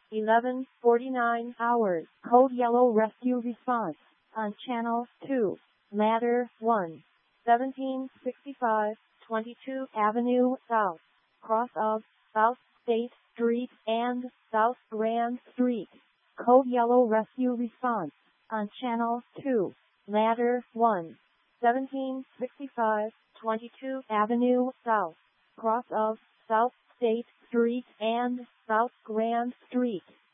11:49 hours. Code Yellow Rescue Response on Channel 2. Ladder 1. 1765 22 Avenue South. Cross of South State Street and South Grand Street. Code Yellow Rescue Response on Channel 2. Ladder 1. 1765 22 Avenue South. Cross of South State Street and South Grand Street.